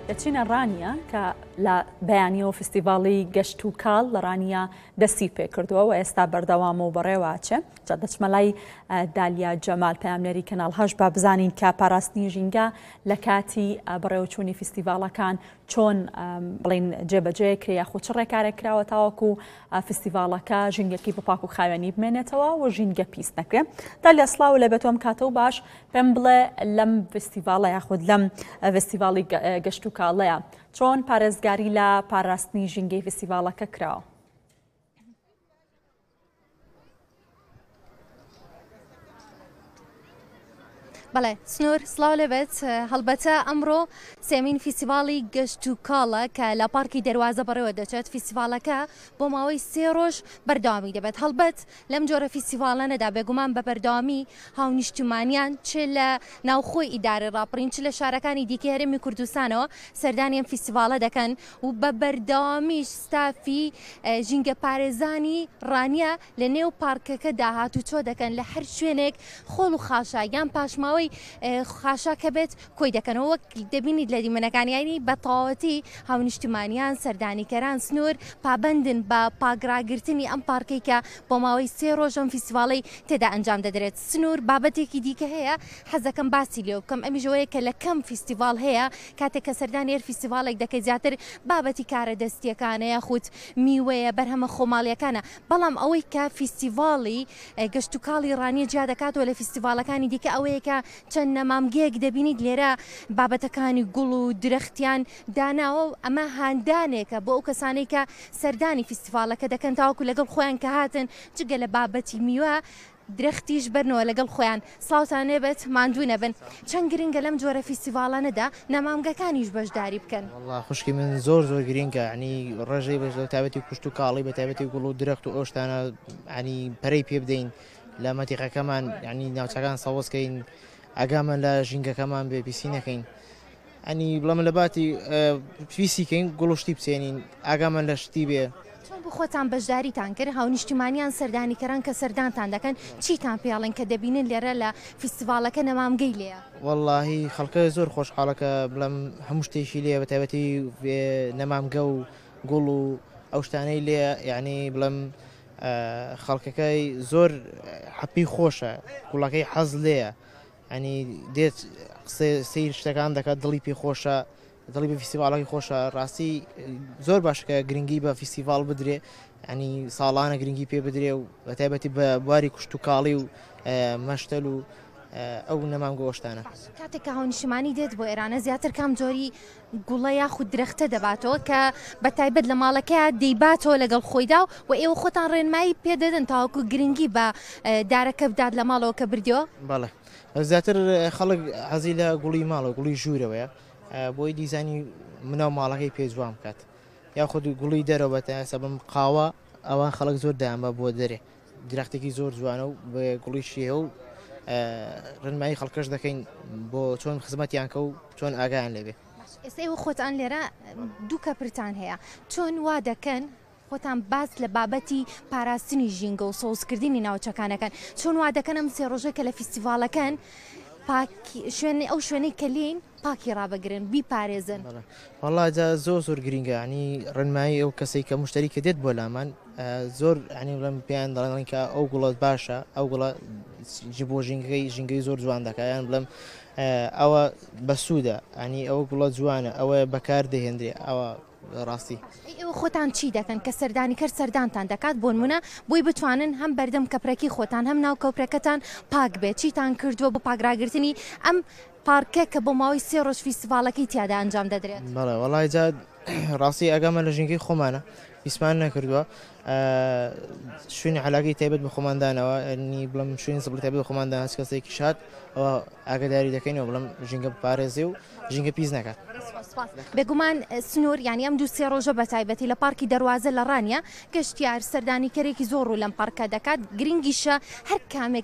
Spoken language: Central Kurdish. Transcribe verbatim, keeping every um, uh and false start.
دەچینە ڕانیە کە لە بەیانی و فستیڤاڵی گەشت و کاڵ لە ڕانیە دەستی پێ کردووە و ئێستا بەردەوام و بەڕێواچێ جا دەچمە لای دالیا جەمال پەیامنەری کەناڵ هەژ با بزانین کە پاراستنی ژینگە لە کاتی بەڕێوەچوونی فستیڤاڵەکان چۆن بڵین جێبەجێ کرا یاخود چ ڕێکارێک کراوە تاوەکو فستیڤاڵەکە ژینگەکەی بەپاک و خاوێنی بمێنێتەوە و ژینگە پیس نەکرێت. دالیا سڵاو لە بێتۆم کاتە و باش پێم بڵێ لەم فستیڤاڵە یاخود لەم فستیڤاڵی گەشت و کاڵەیە چۆن پارێزگاری لە پاراستنی ژینگەی فستیڤاڵەکە کراوە؟ بەڵێ سنوور سڵاو لەبێت هەڵبەتە ئەمڕۆ سێمین فیستیڤاڵی گەشت و کاڵە کە لە پارکی دەروازە بەڕێوە دەچێت. فیستیڤاڵەکە بۆ ماوەی سێ ڕۆژ بەردەوامی دەبێت. هەڵبەت لەم جۆرە فیستیڤاڵانەدا بێگومان بە بەردەوامی هاونیشتمانیان چ لە ناوخۆی ئیدارە ڕاپڕین چ لە شارەکانی دیکەی هەرێمی کوردستانەوە سەردانی ئەم فیستیڤاڵە دەکەن و بە بەردەوامیش ستافی ژینگە پارێزانی ڕانیە لە نێو پارکەکە داهاتوچۆ دەکەن لە هەر شوێنێک خۆڵ و خاشایان پاشماوەی خاشا کە بێت کۆی دەکەنەوە وەک دەبینیت لە دیمەنەکانیانی بە تەواوەتی هاونیشتمانیان سەردانیکەران سنوور پابەندن بە پاگراگرتنی ئەم پارکەی کە بۆ ماوەی سێ ڕۆژەم فیستیڤاڵی تێدا ئەنجام دەدرێت. سنوور بابەتێکی دیکە هەیە حەزەکەم باسی لێ بکەم ئەمیژەوەیە کە لە کەم فیستیڤاڵ هەیە کاتێک کە سەردانی هەر فیستیڤاڵێک دەکەی زیاتر بابەتی کارە دەستیەکانە یاخود میوەیە بەرهەمە خۆماڵیەکانە بەڵام ئەوەی کە فیستیڤاڵی گەشت و کاڵی ڕانیە جیا دەکاتەوە لە فیستیڤاڵەکانی دیکە ئەوەیە کە چەند نەمامگەیەک دەبینیت لێرە بابەتەکانی گوڵ و درەختیان داناوە و ئەمە هاندانێکە بۆ ئەو کەسانەی کە سەردانی فیستیڤاڵەکە دەکەن تاوەکو لەگەڵ خۆیان کە هاتن جگە لە بابەتی میوە درەختیش بەرنەوە لەگەڵ خۆیان. سڵاوتان لێبێت ماندوو نەبن. چەند گرنگە لەم جۆرە فیستیڤاڵانەدا نەمامگەکانیش بەشداری بکەن؟ والله خوشکی من زۆر زۆر گرنگە ینی ڕێژەی بەش تابەتی کوشت و کاڵی بە تابەتی گوڵ و درەخت و ئەو شتانە ینی پەرەی پێ بدەین لە مەتیقەکەمان ینی ناوچەکان سەوەسکەین ئاگامان لە ژینگەکەمان بێ پیسی نەکەین ئەنی بڵێمە لە باتی پیسیکەین گوڵشتی بچێنین ئاگامان لە شتی بێ. چۆن بۆ خۆتان بەشداریتان کرد هاونیشتمانیان سەردانیکەران کە سەردانتان دەکەن چیتان پێڵێن کە دەبینن لێرە لە فیستیڤاڵەکە نەمامگەی لێیە؟ واللهی خەڵکە زۆر خۆشحاڵەکە بڵێم هەموو شتێکی لێ بە تایبەتی نەمامگە و گوڵ و ئەو شتانەی لێ یعنی بڵێم خەڵکەکەی زۆر حەپی خۆشە گوڵەکەی حەز لێیە ینی دێت سیر شتەکان دەکات دڵی پێ خۆشە دڵی بە فیستیڤاڵەکەی خۆشە ڕاستی زۆر باشەکە گرنگی بە فیستیڤاڵ بدرێ ینی ساڵانە گرنگی پێ بدرێ و بە تایبەتی بە بواری کوشت و کاڵی و مەشتەل و ئەو نەمامگە ئەوشتانە. کاتێک کە هاونیشتمانی دێت بۆ ئێرانە زیاتر کام جۆری گوڵە یاخود درەختە دەباتەوە کە بە تایبەت لە ماڵەکەیە دەیباتەوە لەگەڵ خۆیدا و ئێوە خۆتان ڕێنمایی پێدەدەن تاوەکو گرنگی بە دارەکە بدات لە ماڵەوە کە بردیەوە؟ بەڵێ زیاتر خەڵک حەزی لە گوڵی ماڵە گوڵی ژوورەوەیە بۆی دیزانی مناو ماڵەکەی پێ جوان بکات یاخود گوڵی دەرەوە بەتەسە بم قاوە ئەوان خەڵک زۆر دایان بە بۆ دەرێ درەختێکی زۆر جوانە و بە گوڵی شێ و ڕێنمایی خەڵکەش دەکەین بۆ چۆن خزمەتیان کە و چۆن ئاگایان لێبێ. ئێستا ئێوە خۆتان لێرە دوو کەپرتان هەیە چۆن وا دەکەن خۆتان باس لە بابەتی پاراستنی ژینگە و سۆزکردنی ناوچەکانەکەن چۆن وا دەکەن ئەم سێ ڕۆژە کە لە فیستیڤاڵەکەن شوێنی ئەو شوێنەی کە لێن پاکی ڕابگرن بیپارێزن؟ والله جا زۆر زۆر گرنگە ینی ڕێنمایی ئەو کەسێک کە مشتری کە دێت بۆ لامان زۆر ینی بڵێم پێیان دەڵێن کە ئەو گوڵەت باشە ئەو گوڵە جی بۆ ژینگەکەی ژینگەی زۆر جوان دەکات یان بڵێم ئەوە بەسوودە ینی ئەوە گوڵە جوانە ئەوە بەکار دەهێنرێ ئەوە ڕاستی. ئێوە خۆتان چی دەکەن کە سەردانیکەر سەردانتان دەکات بۆ نمونە بۆی بتوانن هەم بەردەم کەپرەکی خۆتان هەم ناو کەپرەکەتان پاک بێت چیتان کردووە بۆ پاکراگرتنی ئەم پارکە کە بۆ ماوەی سێ ڕۆژ فیستیڤاڵەکەی تیادا ئەنجام دەدرێت؟ بەڵێ وەڵای جا ڕاستی ئەگەمە لە ژینگەی خۆمانە ئیسمان نەکردووە شوێنی عەلاقەی تایبەت بە خۆماندانەوە نی بڵم شوێنی سەبڵی تایبەت بە خۆماندان هەست کەسێکی شات ئەوە ئاگاداری دەکەینەوە بڵم ژینگە بپارێزێ و ژینگە پیس نەکات. بێگومان سنوور یانی ئەم دوو سێ ڕۆژە بە تایبەتی لە پارکی دەروازە لە ڕانیە گەشتیار سەردانیکەرێکی زۆر و لەم پارکە دەکات گرنگیشە هەر کامێک